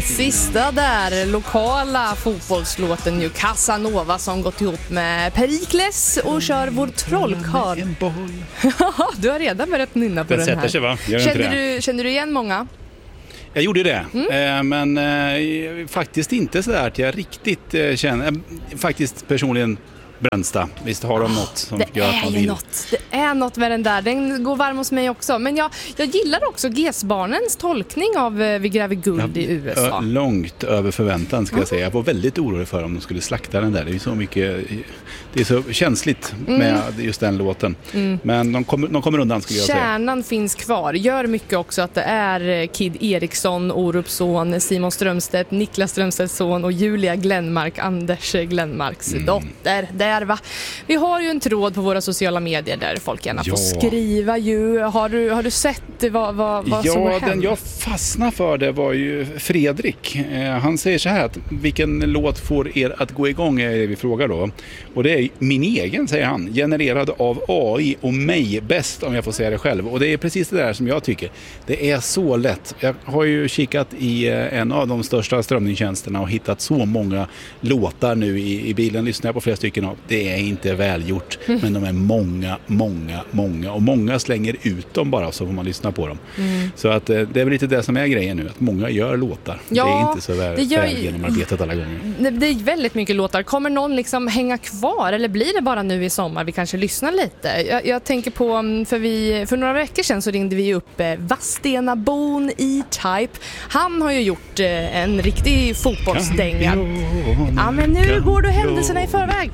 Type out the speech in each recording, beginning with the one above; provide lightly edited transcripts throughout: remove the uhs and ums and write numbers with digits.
Sista där, lokala fotbollslåten ju Casanova som gått ihop med Perikles och kör vår trollkarl. En boll. Du har redan börjat nynna på den här. Sätter sig, va? Känner du igen många? Jag gjorde det, men faktiskt inte så där att jag riktigt känner, faktiskt personligen Bränsta. Visst har de något som gör att man vill. Det är något med den där. Den går varm hos mig också. Men jag gillar också GES-barnens tolkning av Vi gräver guld i USA. Långt över förväntan ska jag säga. Jag var väldigt orolig för om de skulle slakta den där. Det är så mycket, det är så känsligt med just den låten. Men de kommer undan, skulle jag säga. Kärnan finns kvar. Gör mycket också att det är Kid Eriksson, Orups son, Simon Strömstedt, Niklas Strömstedts son och Julia Glenmark, Anders Glenmarks dotter. Där, va? Vi har ju en tråd på våra sociala medier där folk gärna får skriva ju. Har du sett vad som händer? Den jag fastnade för det var ju Fredrik. Han säger så här att vilken låt får er att gå igång är det vi frågar då. Och det är min egen, säger han. Genererad av AI och mig bäst, om jag får säga det själv. Och det är precis det där som jag tycker. Det är så lätt. Jag har ju kikat i en av de största strömningstjänsterna och hittat så många låtar nu i bilen. Lyssnar jag på flera stycken av. Det är inte välgjort, men de är många. Och många slänger ut dem bara så får man lyssna på dem. Så att det är väl lite det som är grejen nu. Att många gör låtar. Ja, det är inte så väl genomarbetat alla gånger. Det är väldigt mycket låtar. Kommer någon liksom hänga kvar eller blir det bara nu i sommar vi kanske lyssnar lite? Jag tänker på, för några veckor sedan så ringde vi upp Vadstena Bon E-Type. Han har ju gjort en riktig fotbollsdänga. Ja, men nu går du händelserna i förväg.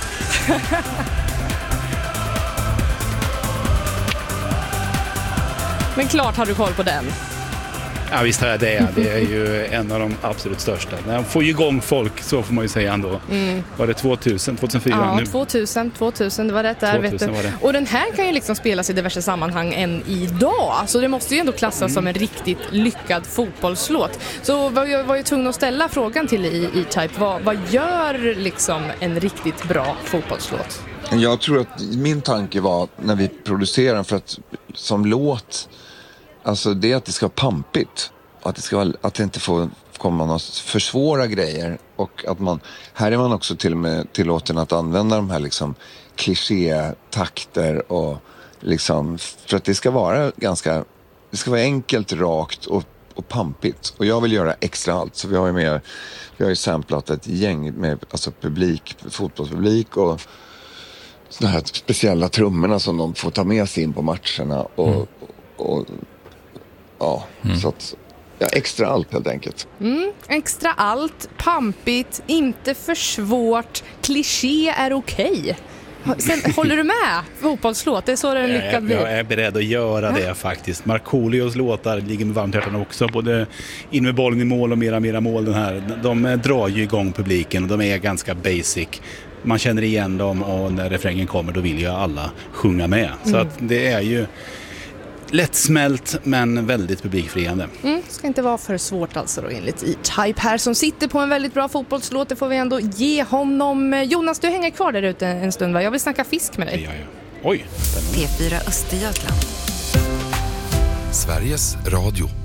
Men klart har du koll på den. Ja, visst har jag det. Det är ju en av de absolut största. När man får igång folk, så får man ju säga ändå. Var det 2000, 2004? Ja, nu? 2000, det var rätt där. 2000 var det. Och den här kan ju liksom spelas i diverse sammanhang än idag. Så det måste ju ändå klassas som en riktigt lyckad fotbollslåt. Så var ju tvungen att ställa frågan till E-Type. Vad gör liksom en riktigt bra fotbollslåt? Jag tror att min tanke var när vi producerar den, för att som låt, alltså det är att det ska vara pampigt, att det inte får komma några för svåra grejer, och att här är man också till och med tillåten att använda de här liksom klichétakter och liksom, för att det ska vara enkelt, rakt och pampigt, och jag vill göra extra allt. Så vi har ju samplat ett gäng med alltså fotbollspublik och såna här speciella trummorna som de får ta med sig in på matcherna så att extra allt helt enkelt. Extra allt, pampigt, inte för svårt, kliché är okej. Sen, håller du med? Fotbollslåt, det är så den lyckad blir. Jag är beredd att göra det faktiskt. Markoolios låtar ligger med varmt hjärtan också. Både in med bollen i mål och mera mål. De drar ju igång publiken och de är ganska basic. Man känner igen dem, och när refrängen kommer då vill ju alla sjunga med. Så att det är ju lättsmält men väldigt publikfriande. Ska inte vara för svårt alltså då, enligt E-Type här som sitter på en väldigt bra fotbollslåt. Det får vi ändå ge honom. Jonas, du hänger kvar där ute en stund, va? Jag vill snacka fisk med dig. Ja. Oj. P4 Östergötland. Sveriges Radio.